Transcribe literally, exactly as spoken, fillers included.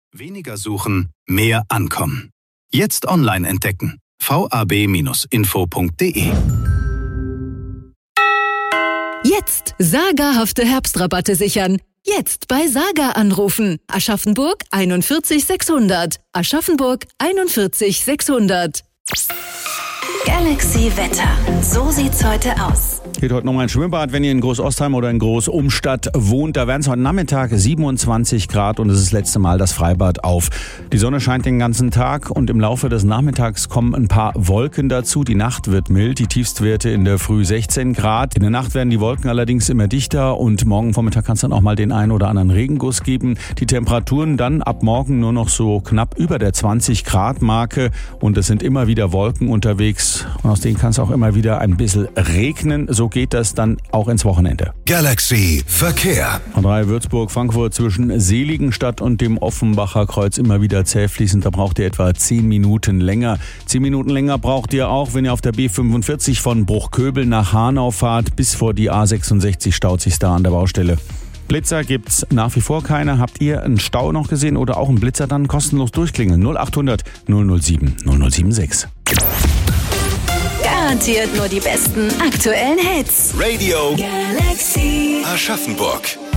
Weniger suchen, mehr ankommen. Jetzt online entdecken. v a b Bindestrich info punkt d e. Jetzt sagerhafte Herbstrabatte sichern. Jetzt bei Saga anrufen. Aschaffenburg einundvierzig sechshundert. Aschaffenburg einundvierzig sechshundert. Galaxy Wetter. So sieht's heute aus. Geht heute nochmal ein Schwimmbad, wenn ihr in Großostheim oder in Großumstadt wohnt. Da werden es heute Nachmittag siebenundzwanzig Grad und es ist das letzte Mal das Freibad auf. Die Sonne scheint den ganzen Tag und im Laufe des Nachmittags kommen ein paar Wolken dazu. Die Nacht wird mild, die Tiefstwerte in der Früh sechzehn Grad. In der Nacht werden die Wolken allerdings immer dichter und morgen Vormittag kann es dann auch mal den einen oder anderen Regenguss geben. Die Temperaturen dann ab morgen nur noch so knapp über der zwanzig Grad Marke und es sind immer wieder Wolken unterwegs und aus denen kann es auch immer wieder ein bisschen regnen. So geht das dann auch ins Wochenende. Galaxy Verkehr. A drei Würzburg-Frankfurt zwischen Seligenstadt und dem Offenbacher Kreuz immer wieder zähfließend. Da braucht ihr etwa zehn Minuten länger. zehn Minuten länger braucht ihr auch, wenn ihr auf der B fünfundvierzig von Bruchköbel nach Hanau fahrt. Bis vor die A sechsundsechzig staut sich da an der Baustelle. Blitzer gibt's nach wie vor keine. Habt ihr einen Stau noch gesehen oder auch einen Blitzer, dann kostenlos durchklingeln. null achthundert null null sieben null null sieben sechs. Garantiert nur die besten aktuellen Hits. Radio Galaxy Aschaffenburg.